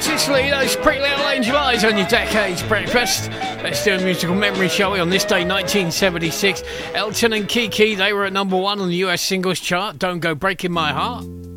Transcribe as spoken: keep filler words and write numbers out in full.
Sicily, those pretty little angel eyes on your Decades breakfast. Let's do a musical memory, shall we? On this day, nineteen seventy-six, Elton and Kiki, they were at number one on the U S singles chart. Don't Go Breaking My Heart.